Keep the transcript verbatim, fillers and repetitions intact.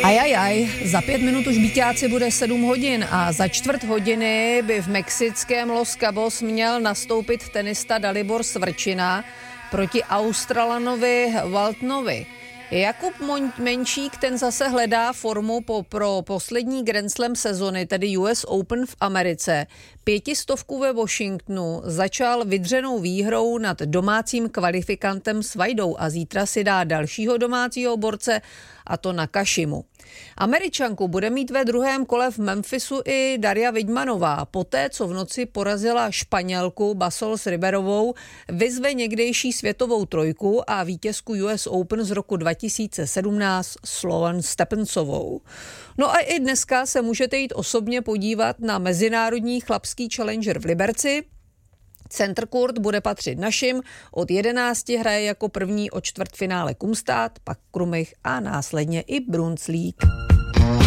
Ajajaj, za pět minut už byťáci bude sedm hodin a za čtvrt hodiny by v mexickém Los Cabos měl nastoupit tenista Dalibor Svrčina proti Australanovi Waltonovi. Jakub Menčík, ten zase hledá formu po, pro poslední Grand Slam sezony, tedy U S Open v Americe. Pětistovku ve Washingtonu začal vydřenou výhrou nad domácím kvalifikantem Svajdou a zítra si dá dalšího domácího borce, a to Nakashimu. Američanku bude mít ve druhém kole v Memphisu i Daria Vidmanová. Poté, co v noci porazila Španělku Basols Riberovou, vyzve někdejší světovou trojku a vítězku U S Open z roku dva tisíce sedmnáct Sloane Stephensovou. No a i dneska se můžete jít osobně podívat na mezinárodní chlapský challenger v Liberci. Center court bude patřit našim, od jedenácti hraje jako první o čtvrtfinále Kumstad, pak Krumich a následně i Brunsvík.